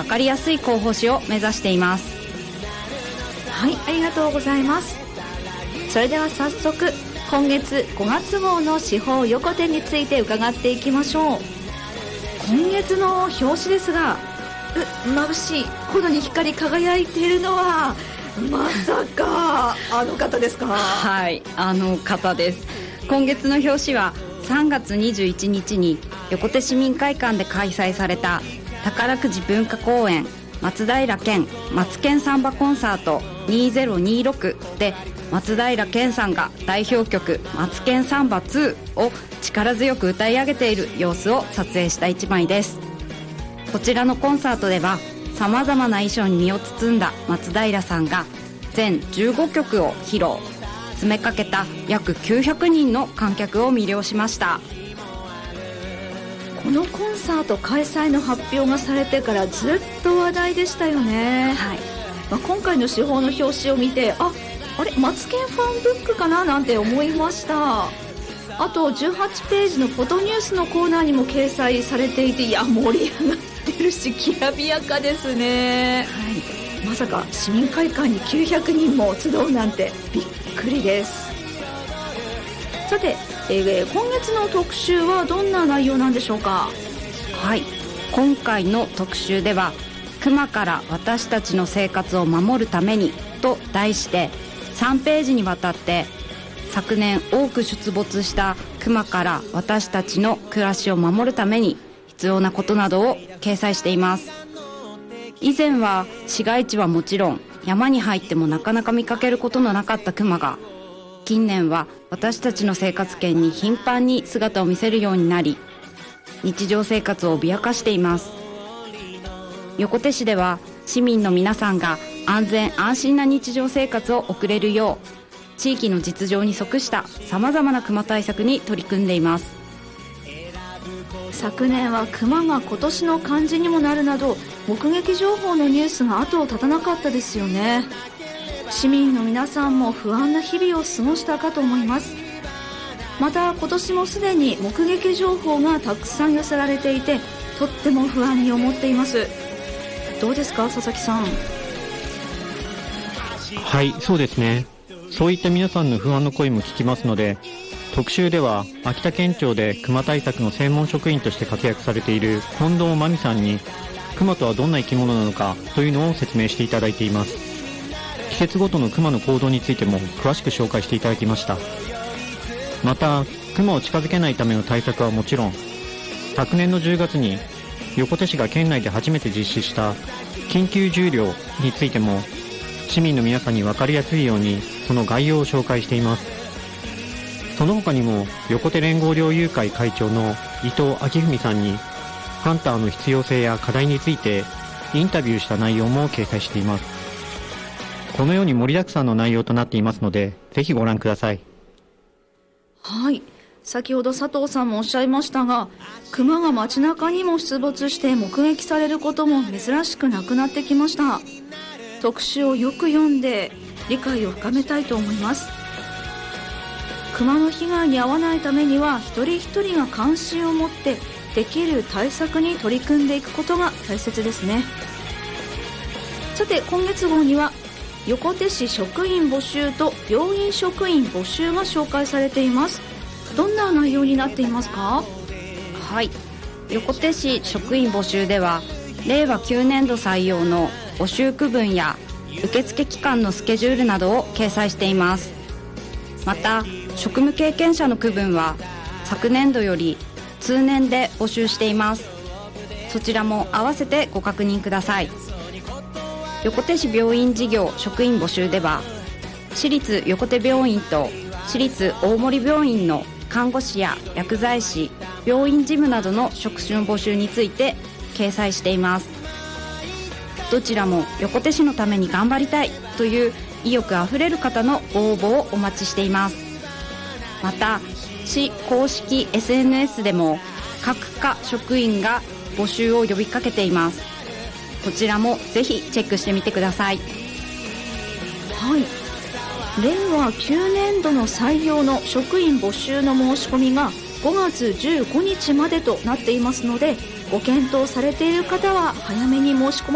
分かりやすい広報誌を目指しています。 はい、ありがとうございます。それでは早速今月5月号の司法横手について伺っていきましょう。今月の表紙ですが、眩しいほどに光り輝いているのはまさかあの方ですか？ はい、あの方です。今月の表紙は3月21日に横手市民会館で開催された宝くじ文化公演松平健マツケンサンバコンサート2026で松平健さんが代表曲マツケンサンバ2を力強く歌い上げている様子を撮影した一枚です。こちらのコンサートではさまざまな衣装に身を包んだ松平さんが全15曲を披露。詰めかけた約900人の観客を魅了しました。 このコンサート開催の発表がされてからずっと話題でしたよね。 はい、 今回の司法の表紙を見てあれマツケンファンブックかななんて思いました。あと18ページのフォトニュースのコーナーにも掲載されていて、いや盛り上がってるしきらびやかですね。はい、まさか市民会館に900人も集うなんてびっくりです。さて、今月の特集はどんな内容なんでしょうか？ はい、今回の特集では熊から私たちの生活を守るためにと題して3ページにわたって昨年多く出没した熊から私たちの暮らしを守るために必要なことなどを掲載しています。以前は市街地はもちろん山に入ってもなかなか見かけることのなかった熊が近年は私たちの生活圏に頻繁に姿を見せるようになり日常生活を脅かしています。横手市では市民の皆さんが安全安心な日常生活を送れるよう地域の実情に即したさまざまな熊対策に取り組んでいます。 昨年は熊が今年の漢字にもなるなど目撃情報のニュースが後を絶たなかったですよね。市民の皆さんも不安な日々を過ごしたかと思います。また今年もすでに目撃情報がたくさん寄せられていてとっても不安に思っています。どうですか佐々木さん？ はい、そうですね。そういった皆さんの不安の声も聞きますので、特集では秋田県庁で熊対策の専門職員として活躍されている近藤真美さんに熊とはどんな生き物なのかというのを説明していただいています。季節ごとの熊の行動についても詳しく紹介していただきました。また熊を近づけないための対策はもちろん、昨年の10月に横手市が県内で初めて実施した緊急重猟についても市民の皆さんに分かりやすいようにその概要を紹介しています。その他にも横手連合猟友会会長の伊藤明文さんにハンターの必要性や課題についてインタビューした内容も掲載しています。このように盛りだくさんの内容となっていますのでぜひご覧ください。 はい、先ほど佐藤さんもおっしゃいましたが熊が街中にも出没して目撃されることも珍しくなくなってきました。特集をよく読んで理解を深めたいと思います。熊の被害に遭わないためには一人一人が関心を持ってできる対策に取り組んでいくことが大切ですね。さて今月号には横手市職員募集と病院職員募集が紹介されています。どんな内容になっていますか？ はい、横手市職員募集では令和9年度採用の募集区分や受付期間のスケジュールなどを掲載しています。また職務経験者の区分は昨年度より通年で募集しています。そちらも合わせてご確認ください。横手市病院事業職員募集では市立横手病院と市立大森病院の看護師や薬剤師、病院事務などの職種の募集について掲載しています。どちらも横手市のために頑張りたいという意欲あふれる方のご応募をお待ちしています。また市公式 SNS でも各課職員が募集を呼びかけています。こちらもぜひチェックしてみてください。 はい、令和9年度の採用の職員募集の申し込みが5月15日までとなっていますのでご検討されている方は早めに申し込ま